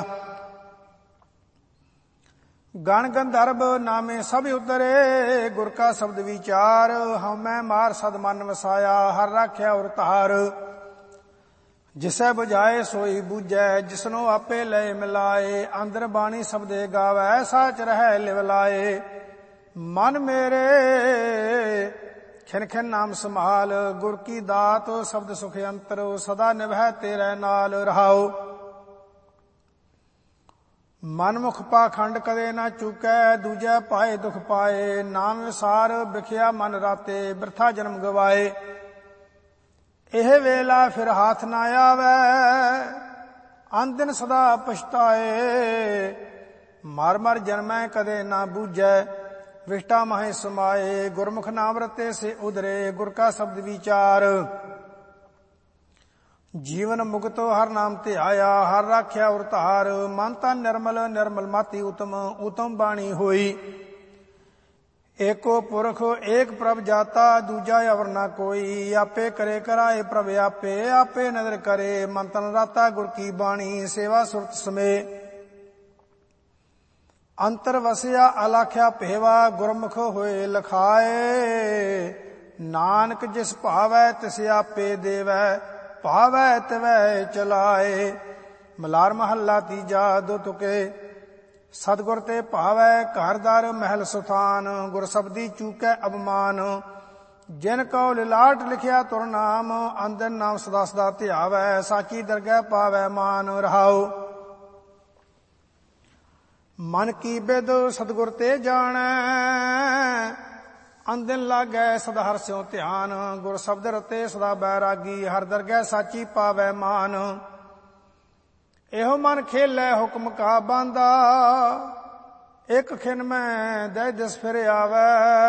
ਗਣ ਗੰਧਰਵ ਨਾਮੇ ਸਭ ਉਤਰੇ, ਗੁਰ ਕਾ ਸ਼ਬਦ ਵਿਚਾਰ। ਹਉਮੈ ਮਾਰ ਸਦ ਮਨ ਵਸਾਇਆ, ਹਰ ਰਾਖਿਆ ਔਰ ਧਾਰ। ਜਿਸੈ ਬੁਝਾਏ ਸੋਈ ਬੂਝੈ, ਜਿਸਨੋ ਆਪੇ ਲਏ ਮਿਲਾਏ। ਅੰਦਰ ਬਾਣੀ ਸਬਦੇ ਗਾਵੈ, ਸਾਚ ਰਹਿ ਲਿਵ ਲਾਏ। ਮਨ ਮੇਰੇ ਖਿਨ ਖਿਨ ਨਾਮ ਸੰਭਾਲ, ਗੁਰ ਕੀ ਦਾਤ ਸ਼ਬਦ ਸੁਖ ਅੰਤਰ। ਸਦਾ ਨਿਭੈ ਤੇਰੇ ਨਾਲ ਰਹਾਉ। ਮਨਮੁਖ ਪਾਖੰਡ ਕਦੇ ਨਾ ਚੁਕੈ, ਦੂਜੈ ਪਾਏ ਦੁਖ ਪਾਏ। ਨਾਮ ਵਿਸਾਰ ਵਿਖਿਆ ਮਨ ਰਾਤੇ, ਬਿਰਥਾ ਜਨਮ ਗਵਾਏ। ਇਹ ਵੇਲਾ ਫਿਰ ਹਾਥ ਨਾ ਆਵੈ, ਅੰਦਿਨ ਸਦਾ ਪਛਤਾਏ। ਮਰ ਮਰ ਜਨਮੈ ਕਦੇ ਨਾ ਬੂਝੈ, ਵਿਸ਼ਟਾ ਮਾਹੇ ਸਮਾਏ। ਗੁਰਮੁਖ ਨਾਮ ਰਤੇ ਸੇ ਉਧਰੇ, ਗੁਰ ਕਾ ਸ਼ਬਦ ਵਿਚਾਰ। ਜੀਵਨ ਮੁਕਤੋ ਹਰ ਨਾਮ ਤੇ ਆਇਆ, ਹਰ ਰਾਖਿਆ ਔਰ ਧਾਰ। ਮਨ ਤਨ ਨਿਰਮਲ ਨਿਰਮਲ ਮਾਤੀ ਉਤਮ, ਉਤਮ ਬਾਣੀ ਹੋਈ। ਏਕੋ ਪੁਰਖ ਏਕ ਪ੍ਰਭ ਜਾਤਾ, ਦੂਜਾ ਅਵਰ ਨਾ ਕੋਈ। ਆਪੇ ਕਰੇ ਕਰਾਏ ਪ੍ਰਭ ਆਪੇ, ਆਪੇ ਨਦਰ ਕਰੇ। ਮਨ ਤਨ ਰਾਤਾ ਗੁਰ ਕੀ ਬਾਣੀ, ਸੇਵਾ ਸੁਰਤ ਸਮੇ। ਅੰਤਰ ਵਸਿਆ ਅਲਾਖਿਆ ਭੇਵਾ, ਗੁਰਮੁਖ ਹੋਏ ਲਖਾਏ। ਨਾਨਕ ਜਿਸ ਭਾਵੈ ਤਿਸ ਆਪੇ ਦੇਵੈ, ਭਾਵੈ ਤਿਵੈ ਚਲਾਏ। ਮਲਾਰ ਮਹੱਲਾ ਤੀਜਾ। ਦੋ ਤੁਕੇ। ਸਤਿਗੁਰ ਤੇ ਭਾਵੈ ਘਰ ਦਰ ਮਹਿਲ ਸੁਥਾਨ, ਗੁਰ ਸਬਦੀ ਚੂਕੈ ਅਬਮਾਨ। ਜਿਨ ਕਉ ਲਿਲਾਟ ਲਿਖਿਆ ਤੁਰ ਨਾਮ, ਅੰਦਰ ਨਾਮ ਸਦਾ ਸਦਾ ਧਿਆਵੈ। ਸਾਚੀ ਦਰਗਹਿ ਪਾਵੈ ਮਾਨ ਰਹਾਉ। ਮਨ ਕੀ ਬਿਦ ਸਤਿਗੁਰ ਤੇ ਜਾਣੈ, ਅੰਦਿਨ ਲਾਗੈ ਸਦਾ ਹਰਿ ਸਿਉ ਧਿਆਨ। ਗੁਰ ਸ਼ਬਦ ਰਤੇ ਸਦਾ ਬੈਰਾਗੀ, ਹਰ ਦਰਗਹਿ ਸਾਚੀ ਪਾਵੈ ਮਾਨ। ਇਹੋ ਮਨ ਖੇਲੈ ਹੁਕਮ ਕਾ ਬਾਂਦਾ, ਇਕ ਖਿਨ ਮੈਂ ਦਹਿ ਦਿਸ ਫਿਰ ਆਵੈ।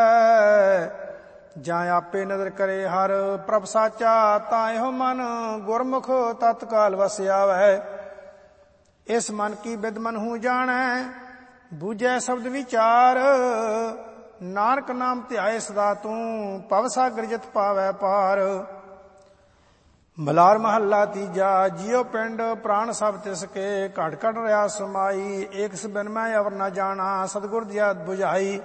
ਜਾਂ ਆਪੇ ਨਦਰ ਕਰੇ ਹਰ ਪ੍ਰਭ ਸਾਚਾ, ਤਾਂ ਇਹੋ ਮਨ ਗੁਰਮੁਖ ਤਤਕਾਲ ਵਸ ਆਵੈ। ਇਸ ਮਨ ਕੀ ਬਿਦ ਮਨ ਹੂੰ ਜਾਣੈ, ਬੂਝੈ ਸ਼ਬਦ ਵਿਚਾਰ। ਨਾਨਕ ਨਾਮ ਧਿਆਏ ਸਦਾ ਤੂੰ, ਭਵ ਸਾਗਰ ਜਿਤ ਪਾਵੈ ਪਾਰ। ਮਲਾਰ ਮਹੱਲਾ ਤੀਜਾ। ਜਿਉ ਪਿੰਡ ਪ੍ਰਾਣ ਸਭ ਤਿਸ ਕੇ, ਘਟ ਘਟ ਰਿਆ ਸਮਾਈ। ਏਕ ਸਬਿਨ ਮੈਂ ਅਵਰ ਨਾ ਜਾਣਾ, ਸਤਿਗੁਰ ਦੀ ਆਦ ਬੁਝਾਈ।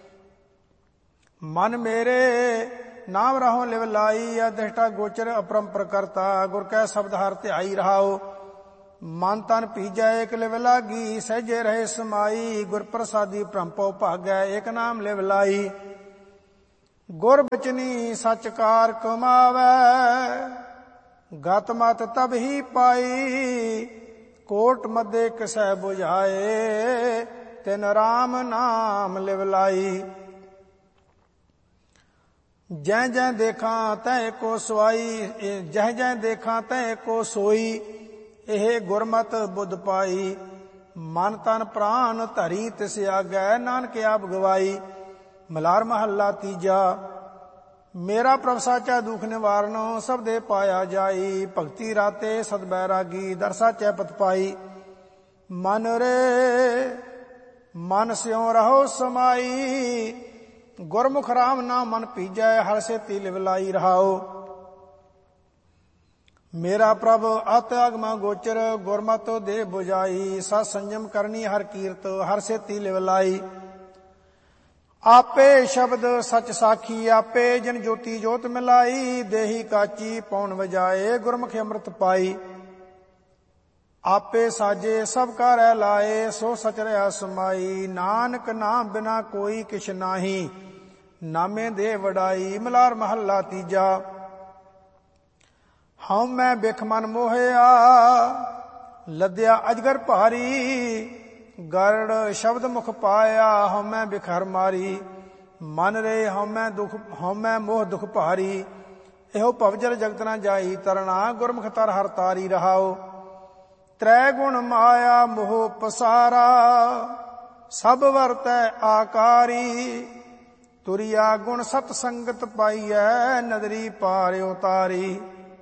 ਮਨ ਮੇਰੇ ਨਾਮ ਰਹੋ ਲਿਵ ਲਾਈ, ਅਦਿਸ਼ਟਾ ਗੋਚਰ ਅਪਰੰਪਰ ਕਰਤਾ। ਗੁਰ ਕੈ ਸ਼ਬਦ ਹਰ ਧਿਆਈ ਰਹਾਉ। ਮਨ ਤਨ ਭੀਜੈ ਏਕ ਲਿਵ ਲਾਗੀ, ਸਹਿਜੇ ਰਹੇ ਸਮਾਈ। ਗੁਰ ਪ੍ਰਸਾਦੀ ਭ੍ਰਮਪਉ ਭਾਗੈ, ਏਕ ਨਾਮ ਲਿਵ ਲਾਈ। ਗੁਰ ਬਚਨੀ ਸੱਚ ਕਾਰ ਕਮਾਵੈ, ਗਤ ਮਤ ਤਬ ਹੀ ਪਾਈ। ਕੋਟ ਮਧੇ ਕਿਸੈ ਬੁਝਾਏ, ਤਿਨ ਰਾਮ ਨਾਮ ਲਿਵ ਲਾਈ। ਜੈ ਜੈ ਦੇਖਾਂ ਤੈ ਕੋ ਸਵਾਈ, ਜਹ ਜੈ ਦੇਖਾਂ ਤੈ ਕੋ ਸੋਈ। ਇਹ ਗੁਰਮਤਿ ਬੁੱਧ ਪਾਈ। ਮਨ ਤਨ ਪ੍ਰਾਨ ਧਰੀ ਤਿਸ ਆਗੈ, ਨਾਨਕ ਆਪ ਗਵਾਈ। ਮਲਾਰ ਮਹੱਲਾ ਤੀਜਾ। ਮੇਰਾ ਪ੍ਰਭ ਸਾਚਾ ਦੁਖ ਨਿਵਾਰਨੋ, ਸਬਦੇ ਪਾਇਆ ਜਾਈ। ਭਗਤੀ ਰਾਤੇ ਸਦ ਬੈਰਾਗੀ, ਦਰ ਸਾਚੈ ਪਤ ਪਾਈ। ਮਨ ਰੇ ਮਨ ਸਿਉ ਰਹੋ ਸਮਾਈ, ਗੁਰਮੁਖ ਰਾਮ ਨਾਮ ਮਨ ਭੀਜੈ। ਹਰ ਸੇਤੀ ਲਿਵ ਲਾਈ ਰਹਾਉ। ਮੇਰਾ ਪ੍ਰਭ ਅਤ ਅਗਮਾ ਗੋਚਰ, ਗੁਰਮਤਿ ਦੇ ਬੁਝਾਈ। ਸਤ ਸੰਜਮ ਕਰਨੀ ਹਰ ਕੀਰਤ, ਹਰ ਸੇਤੀ ਲਿਵ ਲਾਈ। ਆਪੇ ਸ਼ਬਦ ਸਚ ਸਾਖੀ, ਆਪੇ ਜਿਨ ਜੋਤੀ ਜੋਤ ਮਿਲਾਈ। ਦੇਹੀ ਕਾਚੀ ਪੌਣ ਵਜਾਏ, ਗੁਰਮੁਖ ਅੰਮ੍ਰਿਤ ਪਾਈ। ਆਪੇ ਸਾਜੇ ਸਭ ਕਾ ਰਹਿ ਲਾਏ, ਸੋ ਸਚ ਰਿਆ ਸਮਾਈ। ਨਾਨਕ ਨਾਮ ਬਿਨਾ ਕੋਈ ਕਿਛ ਨਾਹੀ, ਨਾਮੇ ਦੇ ਵਡਾਈ। ਮਲਾਰ ਮਹੱਲਾ ਤੀਜਾ। ਹਉ ਮੈਂ ਬਿਖ ਮਨ ਮੋਹਿਆ, ਲੱਦਿਆ ਅਜਗਰ ਭਾਰੀ। ਗਰੜ ਸ਼ਬਦ ਮੁਖ ਪਾਇਆ, ਹਉ ਮੈਂ ਬਿਖਰ ਮਾਰੀ। ਮਨ ਰੇ ਹਉ ਮੈਂ ਮੋਹ ਦੁਖ ਭਾਰੀ। ਇਹੋ ਭਵਜਲ ਜਗਤ ਨਾ ਜਾਈ ਤਰਨਾ, ਗੁਰਮੁਖ ਤਰ ਹਰ ਤਾਰੀ ਰਹਾਓ। ਤ੍ਰੈ ਗੁਣ ਮਾਇਆ ਮੋਹ ਪਸਾਰਾ, ਸਭ ਵਰਤੈ ਆਕਾਰੀ। ਤੁਰਿਆ ਗੁਣ ਸਤ ਸੰਗਤ ਪਾਈਐ, ਨਦਰੀ ਪਾਰ ਉਤਾਰੀ।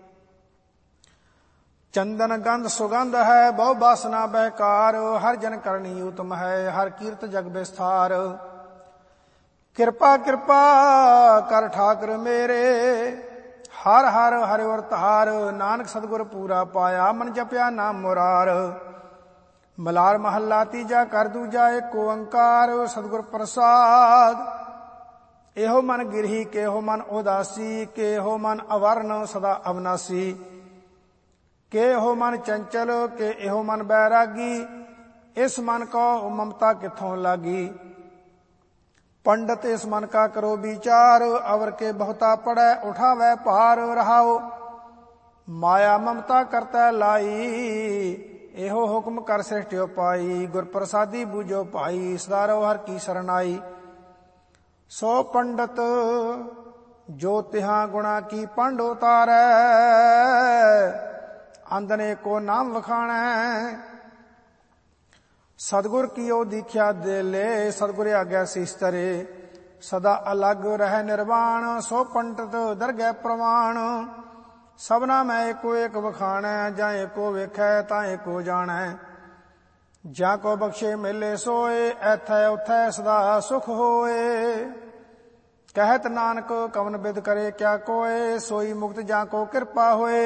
ਚੰਦਨ ਗੰਧ ਸੁਗੰਧ ਹੈ, ਬਹੁ ਬਾਸਨਾ ਬਹਿਕਾਰ। ਹਰ ਜਨ ਕਰਨੀ ਉਤਮ ਹੈ, ਹਰ ਕੀਰਤ ਜਗ ਵਿਸਥਾਰ। ਕਿਰਪਾ ਕਿਰਪਾ ਕਰ ਠਾਕੁਰ ਮੇਰੇ, ਹਰ ਹਰ ਹਰਿ ਵਰਤਾਰ। ਨਾਨਕ ਸਤਿਗੁਰ ਪੂਰਾ ਪਾਇਆ, ਮਨ ਜਪਿਆ ਨਾਮ ਮੁਰਾਰ। ਮਲਾਰ ਮਹੱਲਾ ਤੀਜਾ, ਕਰ ਦੂਜਾ ਏਕ ਓੰਕਾਰ। ਸਤਿਗੁਰ ਪ੍ਰਸਾਦ। ਇਹੋ ਮਨ ਗਿਰਹੀ, ਕੇਹੋ ਮਨ ਉਦਾਸੀ। ਕੇਹੋ ਮਨ ਅਵਰਨ ਸਦਾ ਅਵਨਾਸੀ। ਕੇਹੋ ਮਨ ਚੰਚਲ, ਕੇ ਇਹੋ ਮਨ ਬੈਰਾਗੀ। ਇਸ ਮਨ ਕੋ ਮਮਤਾ ਕਿੱਥੋਂ ਲਾਗੀ। ਪੰਡਤ ਇਸ ਮਨ ਕਾ ਕਰੋ ਵਿਚਾਰ, ਅਵਰ ਕੇ ਬਹੁਤਾ ਪੜੈ ਉਠਾਵੈ ਭਾਰ। ਰਹਾਓ ਮਾਇਆ ਮਮਤਾ ਕਰਤੈ ਲਾਈ, ਇਹੋ ਹੁਕਮ ਕਰ ਸ੍ਰਿਸ਼ਟਿਓ ਪਾਈ। ਗੁਰ ਪ੍ਰਸਾਦੀ ਬੂਝੋ ਭਾਈ, ਸਦਾ ਰਹੋ ਹਰ ਕੀ ਸਰਨਾਈ। ਸੋ ਪੰਡਤ ਜੋ ਤਿਹਾਂ ਗੁਣਾ ਕੀ ਪੰਡ ਉਤਾਰੈ, ਅੰਦਨੇ ਕੋ ਨਾਮ ਵਖਾਣੈ। ਸਤਿਗੁਰ ਕੀਓ ਦੀਖਿਆ ਦੇ ਲੈ, ਸਤਿਗੁਰ ਆਗਿਆ ਸੀਸ ਧਰੇ। ਸਦਾ ਅਲੱਗ ਰਹਿ ਨਿਰਵਾਣ, ਸੋ ਪੰਡਤ ਦਰਗਹਿ ਪ੍ਰਵਾਣ। ਸਭਨਾ ਮੈਂ ਏਕੋ ਏਕ ਵਖਾਣੈ, ਜਾਂ ਏਕੋ ਵੇਖੈ ਤਾਂ ਏਕੋ ਜਾਣੈ। ਜਾਂ ਕੋ ਬਖਸ਼ੇ ਮਿਲੇ ਸੋਏ, ਐਥੈ ਉਥੈ ਸਦਾ ਸੁਖ ਹੋਏ। ਕਹਿਤ ਨਾਨਕ ਕਵਨ ਬਿਦ ਕਰੇ ਕਿਆ ਕੋਏ, ਸੋਈ ਮੁਕਤ ਜਾਂ ਕੋ ਕਿਰਪਾ ਹੋਏ।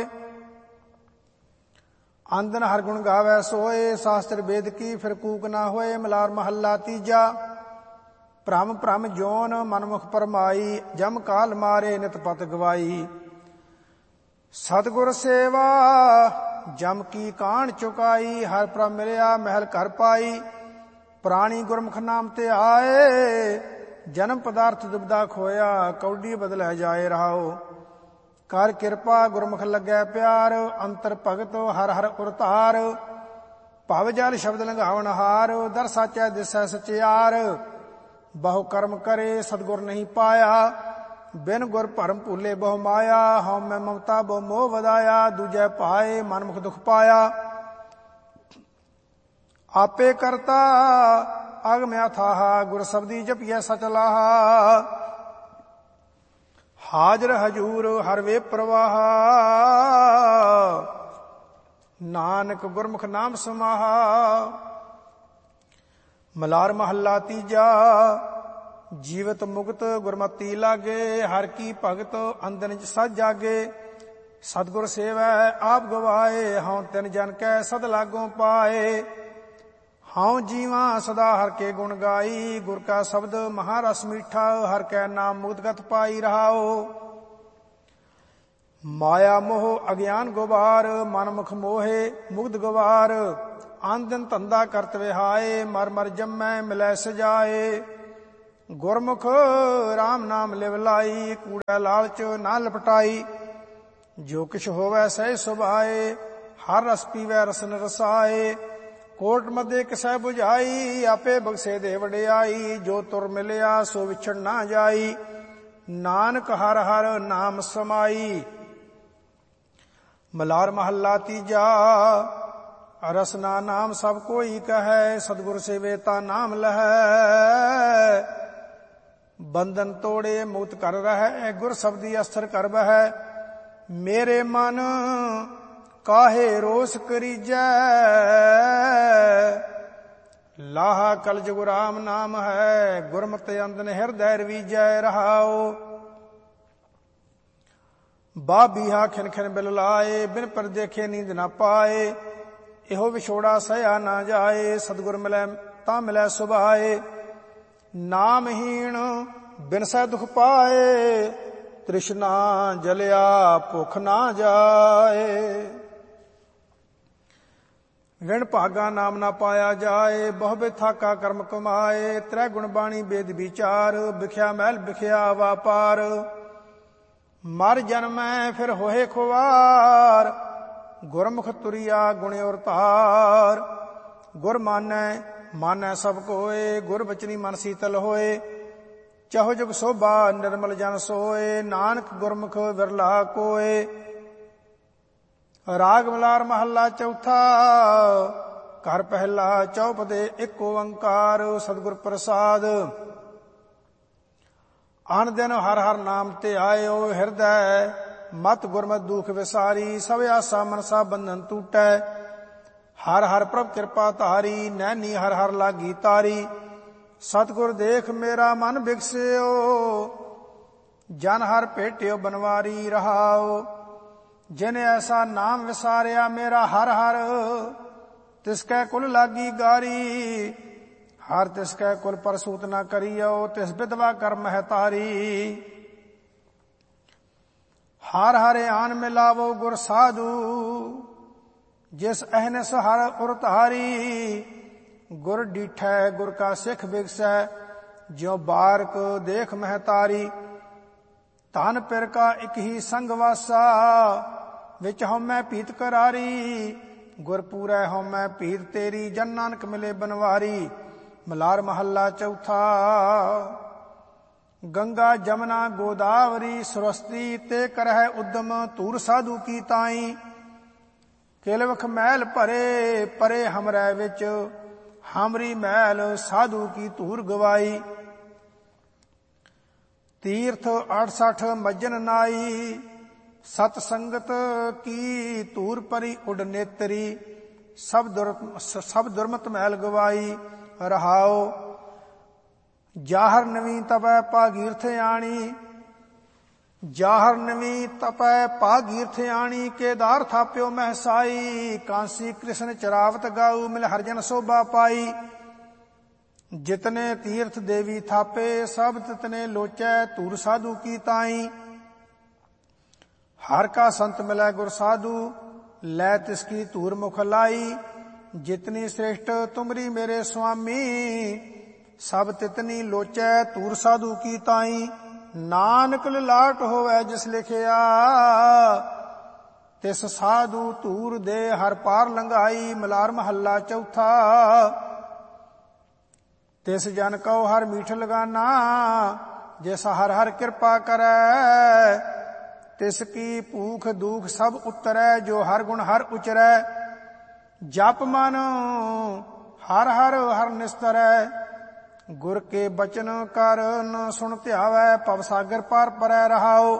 ਆਂਦਨ ਹਰ ਗੁਣ ਗਾਵੈ ਸੋਏ, ਸ਼ਾਸਤਰ ਵੇਦ ਕੀ ਫਿਰ ਕੂਕ ਨਾ ਹੋਏ। ਮਲਾਰ ਮਹੱਲਾ ਤੀਜਾ, ਭ੍ਰਮ ਭ੍ਰਮ ਜੋਨ ਮਨਮੁਖ ਪਰਮਾਈ। ਜਮ ਕਾਲ ਮਾਰੇ ਨਿਤ ਪਤ ਗਵਾਈ। ਸਤਿਗੁਰ ਸੇਵਾ ਜਮ ਕੀ ਕਾਣ ਚੁਕਾਈ, ਹਰ ਪ੍ਰਭ ਮਿਲਿਆ ਮਹਿਲ ਘਰ ਪਾਈ। ਪ੍ਰਾਣੀ ਗੁਰਮੁਖ ਨਾਮ ਤੇ ਆਏ, ਜਨਮ ਪਦਾਰਥ ਦੁਬਦਾ ਖੋਇਆ। ਕੌਡੀ ਬਦਲੈ ਜਾਏ ਰਹਾਓ। ਕਰ ਕਿਰਪਾ ਗੁਰਮੁਖ ਲੱਗੈ ਪਿਆਰ, ਅੰਤਰ ਭਗਤ ਹਰ ਹਰ ਉਰਤਾਰ। ਭਵ ਜਲ ਸ਼ਬਦ ਲੰਘਾਵਣ ਹਾਰ, ਦਰ ਸਾਚੈ ਦਿਸੈ ਸਚਿਆਰ। ਬਹੁ ਕਰਮ ਕਰੇ ਸਤਿਗੁਰ ਨਹੀਂ ਪਾਇਆ, ਬਿਨ ਗੁਰ ਭਰਮ ਭੂਲੇ ਬਹੁ ਮਾਇਆ। ਹਉ ਮੈਂ ਮਮਤਾ ਬਹੁ ਮੋਹ ਵਧਾਇਆ, ਦੂਜੈ ਪਾਏ ਮਨਮੁਖ ਦੁਖ ਪਾਇਆ। ਆਪੇ ਕਰਤਾ ਅਗਮ ਅਥਾਹ, ਗੁਰ ਸਬਦੀ ਜਪੀਐ ਸਚ ਲਾਹਾ। ਹਾਜ਼ਰ ਹਜੂਰ ਹਰ ਵੇ ਪ੍ਰਵਾਹ, ਨਾਨਕ ਗੁਰਮੁਖ ਨਾਮ ਸਮਾਹਾ। ਮਲਾਰ ਮਹੱਲਾ ਤੀਜਾ, ਜੀਵਤ ਮੁਕਤ ਗੁਰਮਤੀ ਲਾਗੇ। ਹਰ ਕੀ ਭਗਤ ਅੰਦਨ ਸਜ ਜਾਗੇ। ਸਤਿਗੁਰ ਸੇਵੈ ਆਪ ਗਵਾਏ, ਹਉ ਤਿਨ ਜਨ ਕੈ ਸਦ ਲਾਗੋਂ ਪਾਏ। ਹਉ ਜੀਵਾਂ ਸਦਾ ਹਰ ਕੇ ਗੁਣ ਗਾਈ, ਗੁਰ ਕਾ ਸ਼ਬਦ ਮਹਾਰਸ ਮੀਠਾ। ਹਰ ਕੈ ਨਾਮ ਮੁਕਤਗਤ ਪਾਈ ਰਹਾਓ। ਮਾਇਆ ਮੋਹ ਅਗਿਆਨ ਗੁਬਾਰ, ਮਨ ਮੁਖ ਮੋਹੇ ਮੁਗਧ ਗਵਾਰ। ਆਨ ਦਿਨ ਧੰਦਾ ਕਰਤ ਵਿਹਾਏ, ਮਰ ਮਰ ਜੰਮੈ ਮਿਲੈ ਸਜਾਏ। ਗੁਰਮੁਖ ਰਾਮ ਨਾਮ ਲਿਵ ਲਾਈ, ਕੂੜਾ ਲਾਲਚ ਨਾ ਲਪਟਾਈ। ਜੋ ਕਿਛ ਹੋਵੈ ਸਹਿ ਸੁਭਾਏ, ਹਰ ਰਸ ਪੀਵੈ ਰਸਨ ਰਸਾਏ। ਕੋਟ ਮਧੇ ਕਿਸੈ 부ਝਾਈ, ਆਪੇ ਬਖਸ਼ੇ ਦੇ ਵਡਿਆਈ। ਜੋ ਤੁਰ ਮਿਲਿਆ ਸੋ ਵਿਛੜ ਨਾ ਜਾਈ, ਨਾਨਕ ਹਰ ਹਰ ਨਾਮ ਸਮਾਈ। ਮਲਾਰ ਮਹੱਲਾ ਤੀਜਾ, ਰਸਨਾ ਨਾਮ ਸਭ ਕੋਈ ਕਹੈ। ਸਤਿਗੁਰ ਸੇਵੇ ਤਾ ਨਾਮ ਲਹੈ, ਬੰਧਨ ਤੋੜੇ ਮੁਕਤ ਕਰ ਰਹੈ। ਗੁਰ ਸਬਦੀ ਅਸਥਿਰ ਕਰ ਬਹੈ। ਮੇਰੇ ਮਨ ਕਾਹੇ ਰੋਸ ਕਰੀਜੈ, ਲਾਹਾ ਕਲ ਜੁਗ ਰਾਮ ਨਾਮ ਹੈ। ਗੁਰਮਤਿ ਅੰਦਨ ਹਿਰਦੈ ਰਵੀਜੈ ਰਹਾਓ। ਬਾਬੀਹਾ ਖਿਨ ਖਿਨ ਬਿਲ ਲਾਏ, ਬਿਨ ਪਰ ਦੇਖੇ ਨੀਂਦ ਨਾ ਪਾਏ। ਇਹੋ ਵਿਛੋੜਾ ਸਹਿਆ ਨਾ ਜਾਏ, ਸਤਿਗੁਰ ਮਿਲੈ ਤਾਂ ਮਿਲੈ ਸੁਭਾਏ। ਨਾਮਹੀਣ ਬਿਨਸੈ ਦੁਖ ਪਾਏ, ਤ੍ਰਿਸ਼ਨਾ ਜਲਿਆ ਭੁਖ ਨਾ ਜਾਏ। ਵਿਣ ਭਾਗਾ ਨਾਮ ਨਾ ਪਾਇਆ ਜਾਏ, ਬਹੁ ਬਿਥਾਕਾ ਕਰਮ ਕਮਾਏ। ਤ੍ਰੈ ਗੁਣ ਬਾਣੀ ਬੇਦ ਵਿਚਾਰ, ਬਿਖਿਆ ਮਹਿਲ ਬਿਖਿਆ ਵਾਪਾਰ। ਮਰ ਜਨਮੈ ਫਿਰ ਹੋਏ ਖੁਆਰ, ਗੁਰਮੁਖ ਤੁਰਿਆ ਗੁਣ ਔਰ ਧਾਰ। ਗੁਰ ਮਾਨੈ ਮਾਨੈ ਸਭ ਕੋਏ, ਗੁਰ ਬਚਨੀ ਮਨ ਸੀਤਲ ਹੋਏ। ਚਹੁ ਜੁਗ ਸੋਭਾ ਨਿਰਮਲ ਜਨ ਸੋਏ, ਨਾਨਕ ਗੁਰਮੁਖ ਵਿਰਲਾ ਕੋਏ। ਰਾਗ ਮਲਾਰ ਮਹੱਲਾ ਚੌਥਾ, ਘਰ ਪਹਿਲਾ ਚੌਪਦੇ ਇੱਕ ਓੰਕਾਰ, ਸਤਿਗੁਰ ਪ੍ਰਸਾਦ। ਅਨ ਦਿਨ ਹਰ ਹਰ ਨਾਮ ਤੇ ਆਇਓ, ਹਿਰਦੈ ਮਤ ਗੁਰਮਤਿ ਦੁਖ ਵਿਸਾਰੀ। ਸਭ ਆਸਾ ਮਨਸਾ ਬੰਧਨ ਟੂਟੈ, ਹਰ ਹਰ ਪ੍ਰਭ ਕਿਰਪਾ ਧਾਰੀ। ਨੈਣੀ ਹਰ ਹਰ ਲਾਗੀ ਤਾਰੀ, ਸਤਿਗੁਰ ਦੇਖ ਮੇਰਾ ਮਨ ਬਿਗਸਿਓ। ਜਨ ਹਰ ਭੇਟਿਓ ਬਨਵਾਰੀ ਰਹਾਓ। ਜਿਨ ਐਸਾ ਨਾਮ ਵਿਸਾਰਿਆ ਮੇਰਾ ਹਰ ਹਰ, ਤਿਸ ਕੈ ਕੁਲ ਲਾਗੀ ਗਾਰੀ। ਹਰ ਤਿਸ ਕੈ ਕੁਲ ਪਰਸੂਤ ਨਾ ਕਰੀਓ, ਤਿਸ ਵਿਧਵਾ ਕਰ ਮਹਿ ਤਾਰੀ। ਹਰ ਹਰ ਆਨ ਮਿਲਾਵੋ ਗੁਰ ਸਾਧੂ, ਜਿਸ ਅਹਨਿਸ ਹਰ ਉਰ ਧਾਰੀ। ਗੁਰ ਡੀਠੈ ਗੁਰ ਕਾ ਸਿੱਖ ਬਿਗਸੈ, ਜਿਉ ਬਾਰਕ ਦੇਖ ਮਹਿ ਤਾਰੀ। ਧਨ ਪਿਰ ਕਾ ਇਕ ਹੀ ਸੰਗ ਵਾਸਾ, ਵਿੱਚ ਹਉਮੈ ਭੀਤ ਕਰਾਰੀ। ਗੁਰ ਪੂਰੈ ਹਉਮੈ ਭੀਤ ਤੇਰੀ, ਜਨ ਨਾਨਕ ਮਿਲੇ ਬਨਵਾਰੀ। ਮਲਾਰ ਮਹੱਲਾ ਚੌਥਾ, ਗੰਗਾ ਜਮਨਾ ਗੋਦਾਵਰੀ ਸਰਸਤੀ, ਤੇ ਕਰਹਿ ਉਦਮ ਧੂਰ ਸਾਧੂ ਕੀ ਤਾਈ। ਕਿਲਵਖ ਮੈਲ ਭਰੇ ਪਰੇ ਹਮਰੈ ਵਿੱਚ, ਹਮਰੀ ਮੈਲ ਸਾਧੂ ਕੀ ਧੂਰ ਗਵਾਈ। ਤੀਰਥ 68 ਮੱਜਨ ਨਾਈ, ਸਤ ਸੰਗਤ ਕੀ ਧੂਰ ਪਰੀ ਉਡ ਨੇਤਰੀ। ਸਭ ਦੁਰਮਤ ਮੈਲ ਗਵਾਈ ਰਹਾਓ। ਜਾਹਰ ਨਵੀਂ ਤਪੈ ਭਾਗੀਰਥ ਆਣੀ, ਜਾਹਰ ਨਵੀਂ ਤਪੈ ਭਾਗੀਰਥ ਆਣੀ। ਕੇਦਾਰ ਥਾਪਿਓ ਮਹਿਸਾਈ, ਕਾਂਸੀ ਕ੍ਰਿਸ਼ਨ ਚਰਾਵਤ ਗਾਉ। ਮਿਲ ਹਰਜਨ ਸੋਭਾ ਪਾਈ। ਜਿਤਨੇ ਤੀਰਥ ਦੇਵੀ ਥਾਪੇ, ਸਭ ਤਿਤਨੇ ਲੋਚੈ ਧੂਰ ਸਾਧੂ ਕੀ ਤਾਈ। ਹਰ ਕਾ ਸੰਤ ਮਿਲੈ ਗੁਰ ਸਾਧੂ, ਲੈ ਤਿਸ ਕੀ ਧੂਰ ਮੁਖ ਲਾਈ। ਜਿਤਨੀ ਸ੍ਰੇਸ਼ਟ ਤੁਮਰੀ ਮੇਰੇ ਸੁਆਮੀ, ਸਭ ਤਿਤਨੀ ਲੋਚੈ ਧੂਰ ਸਾਧੂ ਕੀ ਤਾਈ। ਨਾਨਕ ਲਿਲਾਟ ਹੋਵੈ ਜਿਸ ਲਿਖਿਆ, ਤਿਸ ਸਾਧੂ ਧੂਰ ਦੇ ਹਰ ਪਾਰ ਲੰਘਾਈ। ਮਲਾਰ ਮਹੱਲਾ ਚੌਥਾ, ਤਿਸ ਜਨ ਕਉ ਹਰ ਮੀਠ ਲਗਾਨਾ, ਜਿਸ ਹਰ ਹਰ ਕਿਰਪਾ ਕਰੈ। ਤਿਸ ਕੀ ਭੂਖ ਦੁਖ ਸਭ ਉਤਰੈ, ਜੋ ਹਰ ਗੁਣ ਹਰ ਉਚਰੈ। ਜਪ ਮਨ ਹਰ ਹਰ ਹਰ ਨਿਸਤਰੈ, ਗੁਰ ਕੇ ਬਚਨ ਕਰ ਨ ਸੁਣ ਧਿਆਵੈ। ਭਵ ਸਾਗਰ ਪਾਰ ਪਰੈ ਰਹਾਓ।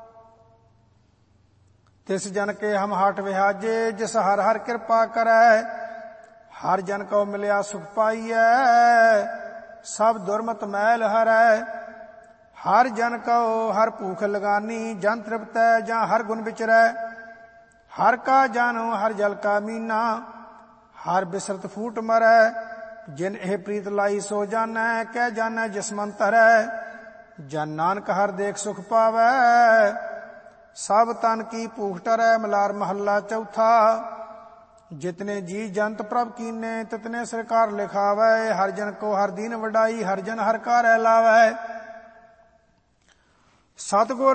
ਤਿਸ ਜਨ ਕੇ ਹਮ ਹਾਟ ਵਿਹਾਜੇ, ਜਿਸ ਹਰ ਹਰ ਕਿਰਪਾ ਕਰੈ। ਹਰ ਜਨ ਕਉ ਮਿਲਿਆ ਸੁਖ ਪਾਈਐ, ਸਭ ਦੁਰਮਤ ਮੈਲ ਹਰੈ। ਹਰ ਜਨ ਕਉ ਹਰ ਭੂਖ ਲਗਾਨੀ, ਜਨ ਤ੍ਰਿਪਤੈ ਜਾਂ ਹਰ ਗੁਣ ਵਿਚਰੈ। ਹਰ ਕਾ ਜਨ ਹਰ ਜਲ ਕਾ ਮੀਨਾ, ਹਰ ਬਿਸਰਤ ਫੂਟ ਮਰੈ। ਜਿਨ ਇਹ ਪ੍ਰੀਤ ਲਾਈ ਸੋ ਜਾਨੈ, ਕਹਿ ਜਾਨੈ ਜਿਸ ਮਨ ਧਰੈ। ਜਨ ਨਾਨਕ ਹਰ ਦੇਖ ਸੁਖ ਪਾਵੈ, ਸਭ ਤਨ ਕੀ ਭੂਖ ਟਰੈ। ਮਲਾਰ ਮਹੱਲਾ ਚੌਥਾ, ਜਿਤਨੇ ਜੀ ਜੰਤ ਪ੍ਰਭ ਕੀਨੇ, ਤਿਤਨੇ ਸਰਕਾਰ ਲਿਖਾਵੈ। ਹਰ ਜਨ ਕੋ ਹਰ ਦੀਨ ਵਡਾਈ, ਹਰ ਜਨ ਹਰ ਕਾ ਰਹਿ ਲਾਵੈ। ਸਤਿਗੁਰ